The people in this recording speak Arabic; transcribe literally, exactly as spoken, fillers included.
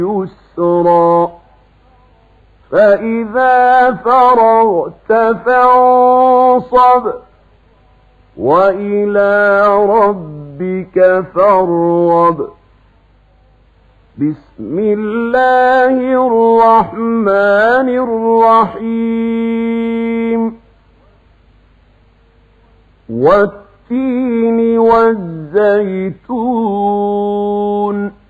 يسرا فإذا فرغت فانصب وإلى ربك فارغب. بسم الله الرحمن الرحيم. والتين والزيتون